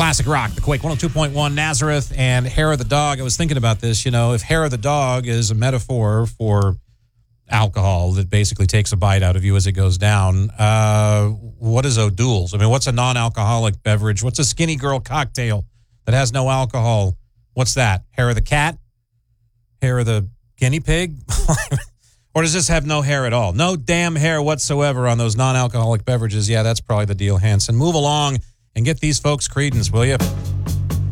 Classic rock, the Quake 102.1 Nazareth and Hair of the Dog. I was thinking about this, if Hair of the Dog is a metaphor for alcohol that basically takes a bite out of you as it goes down, what is O'Doul's? I mean, what's a non-alcoholic beverage? What's a skinny girl cocktail that has no alcohol? What's that? Hair of the cat? Hair of the guinea pig? Or does this have no hair at all? No damn hair whatsoever on those non-alcoholic beverages. Yeah, that's probably the deal, Hanson. Move along and get these folks credence, will you?